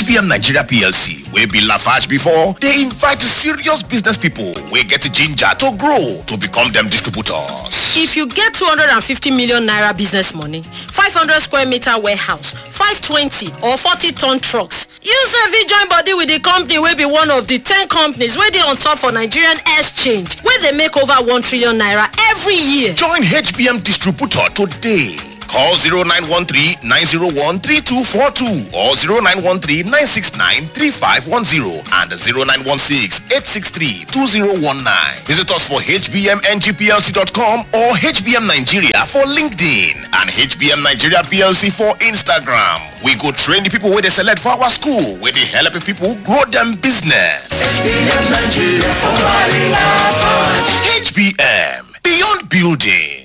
HBM Nigeria PLC, wey be Lafarge before, they invite serious business people wey get ginger to grow to become them distributors. If you get 250 million naira business money, 500 square meter warehouse, 520 or 40-ton trucks, you sef join body with the company wey be one of the 10 companies wey dey on top for Nigerian exchange, wey dey make over 1 trillion naira every year. Join HBM distributor today. Call 0913-901-3242 or 0913-969-3510 and 0916-863-2019. Visit us for hbmngplc.com or HBM Nigeria for LinkedIn and HBM Nigeria PLC for Instagram. We go train the people where they select for our school, where they help people grow them business. HBM Nigeria for Lafarge. HBM, beyond buildings.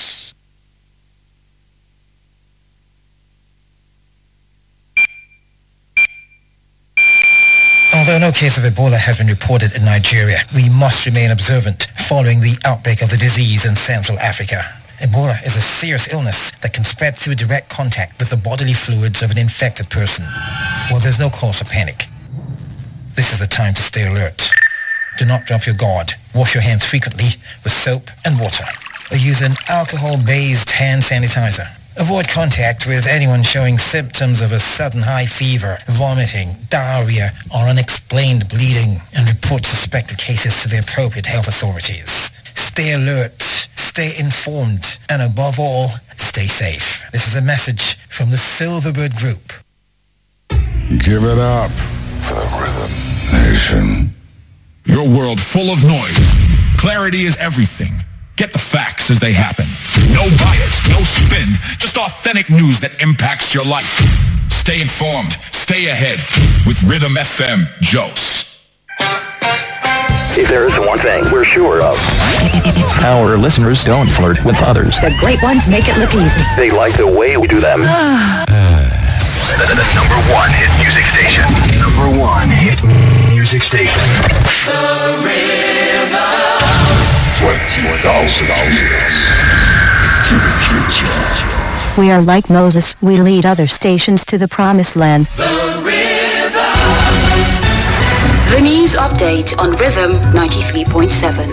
Although no case of Ebola has been reported in Nigeria, we must remain observant following the outbreak of the disease in Central Africa. Ebola is a serious illness that can spread through direct contact with the bodily fluids of an infected person. Well, there's no cause for panic. This is the time to stay alert. Do not drop your guard. Wash your hands frequently with soap and water, or use an alcohol-based hand sanitizer. Avoid contact with anyone showing symptoms of a sudden high fever, vomiting, diarrhea, or unexplained bleeding, and report suspected cases to the appropriate health authorities. Stay alert, stay informed, and above all, stay safe. This is a message from the Silverbird Group. Give it up for the Rhythm Nation. Your world full of noise. Clarity is everything. Get the facts as they happen. No bias, no spin, just authentic news that impacts your life. Stay informed, stay ahead with Rhythm FM Jos. If there is one thing we're sure of, our listeners don't flirt with others. The great ones make it look easy. They like the way we do them. The number one hit music station. Number one hit music station. The Rhythm. 20,000 years to the future. We are like Moses. We lead other stations to the promised land. The Rhythm. The news update on Rhythm 93.7.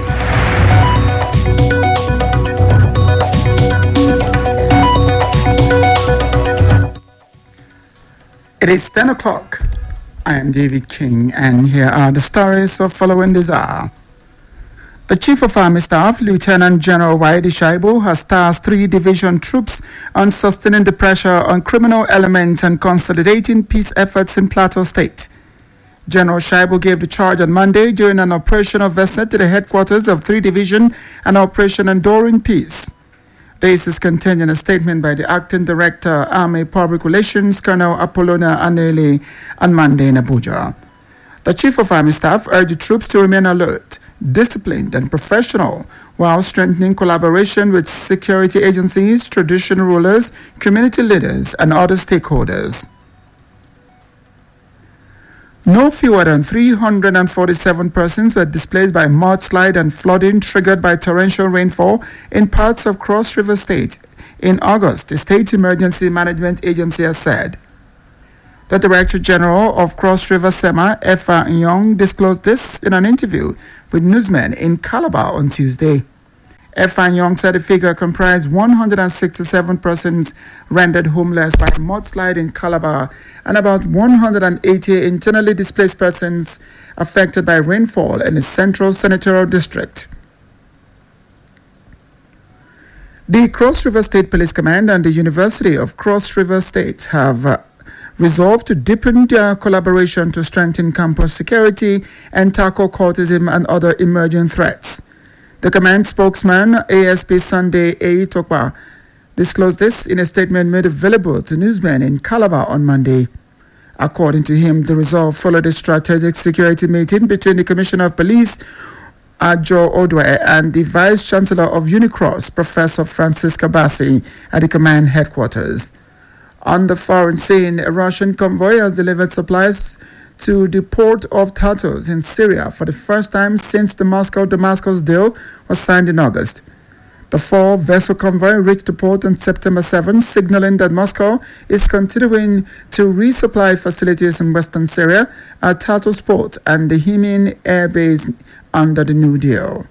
It is 10 o'clock. I am David King, and here are the stories of following this hour. The Chief of Army Staff, Lieutenant General Waidi Shaibu, has tasked 3 division troops on sustaining the pressure on criminal elements and consolidating peace efforts in Plateau State. General Shaibu gave the charge on Monday during an operational visit to the headquarters of 3 Division and Operation Enduring Peace. This is contained in a statement by the Acting Director, Army Public Relations, Colonel Apollonia Anele, on Monday in Abuja. The Chief of Army Staff urged the troops to remain alert, disciplined and professional while strengthening collaboration with security agencies, traditional rulers, community leaders and other stakeholders. No fewer than 347 persons were displaced by mudslide and flooding triggered by torrential rainfall in parts of Cross River State in August, the State Emergency Management Agency has said. The Director General of Cross River SEMA, Effa Nyong, disclosed this in an interview with newsmen in Calabar on Tuesday. Effa Nyong said the figure comprised 167 persons rendered homeless by a mudslide in Calabar and about 180 internally displaced persons affected by rainfall in the Central Senatorial District. The Cross River State Police Command and the University of Cross River State have resolved to deepen their collaboration to strengthen campus security and tackle cultism and other emerging threats. The command spokesman, ASP Sunday A. Tokwa, disclosed this in a statement made available to newsmen in Calabar on Monday. According to him, the resolve followed a strategic security meeting between the Commissioner of Police, Ajo Odwe, and the Vice Chancellor of Unicross, Professor Francisca Bassi, at the command headquarters. On the foreign scene, a Russian convoy has delivered supplies to the port of Tartus in Syria for the first time since the Moscow-Damascus deal was signed in August. The 4-vessel convoy reached the port on September 7, signaling that Moscow is continuing to resupply facilities in western Syria at Tartus Port and the Himin Air Base under the New Deal.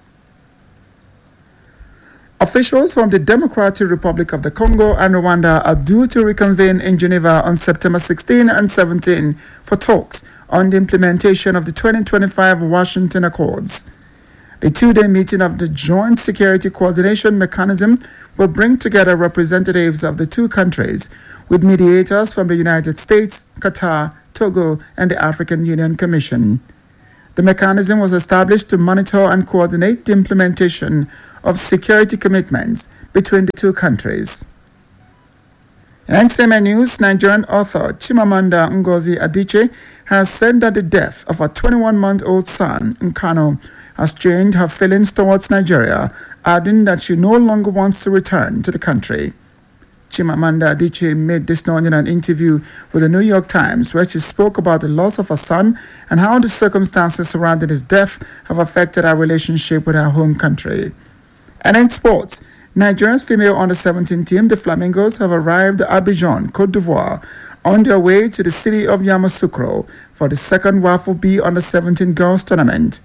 Officials from the Democratic Republic of the Congo and Rwanda are due to reconvene in Geneva on September 16 and 17 for talks on the implementation of the 2025 Washington Accords. The 2-day meeting of the Joint Security Coordination Mechanism will bring together representatives of the two countries with mediators from the United States, Qatar, Togo, and the African Union Commission. The mechanism was established to monitor and coordinate the implementation of security commitments between the two countries. In entertainment news, Nigerian author Chimamanda Ngozi Adichie has said that the death of her 21-month-old son in Kano has changed her feelings towards Nigeria, adding that she no longer wants to return to the country. Chimamanda Adichie made this known in an interview with the New York Times, where she spoke about the loss of her son and how the circumstances surrounding his death have affected her relationship with her home country. And in sports, Nigeria's female under-17 team, the Flamingos, have arrived at Abidjan, Côte d'Ivoire, on their way to the city of Yamoussoukro for the second WAFU B under-17 girls tournament.